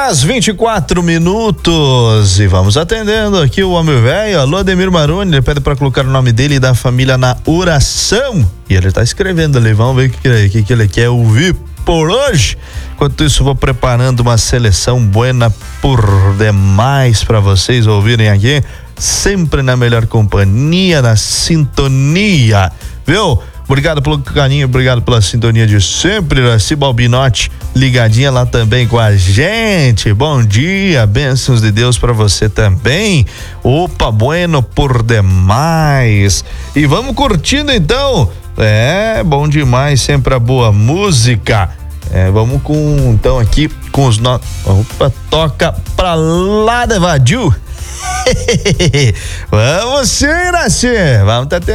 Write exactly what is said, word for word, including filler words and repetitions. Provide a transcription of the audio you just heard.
horas vinte e quatro minutos e vamos atendendo aqui o homem velho, alô Ademir Maroni, ele pede para colocar o nome dele e da família na oração e ele tá escrevendo ali, vamos ver o que, que, que ele quer ouvir por hoje. Enquanto isso, vou preparando uma seleção buena por demais para vocês ouvirem aqui, sempre na melhor companhia, na sintonia, viu? Obrigado pelo carinho, obrigado pela sintonia de sempre, Iraci Balbinotti, ligadinha lá também com a gente. Bom dia, bênçãos de Deus para você também. Opa, bueno por demais. E vamos curtindo então. É, bom demais, sempre a boa música. É, vamos com, então aqui com os no... Opa, toca pra lá de Vadiu. Vamos sim, Iraci. Vamos tá tendo